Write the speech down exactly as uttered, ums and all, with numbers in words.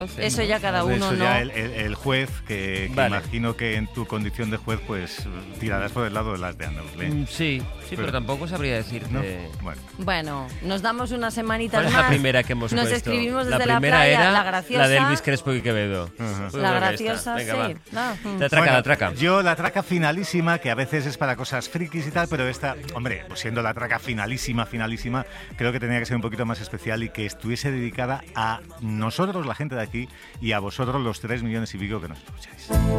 Eso ya cada uno, Eso ¿no? ya el, el, el juez, que, que Vale. imagino que en tu condición de juez, pues tirarás por el lado de las de Andalucía. Mm, Sí, sí, pero, Pero- tampoco sabría decirte. ¿No? Bueno. Bueno, nos damos unas semanitas ¿Cuál es más. la primera que hemos Nos puesto? escribimos La desde la, primera playa, era la graciosa. la de Elvis Crespo y Quevedo. Ajá. Pues La bueno, graciosa, ahí está. Venga, sí. va. No, mm. La traca, Bueno, la traca. Yo la traca finalísima, que a veces es para cosas frikis y tal, pero esta, hombre, pues siendo la traca finalísima, finalísima, creo que tenía que ser un poquito más especial y que estuviese dedicada a nosotros, la gente de aquí, y a vosotros, los tres millones y pico que nos escucháis.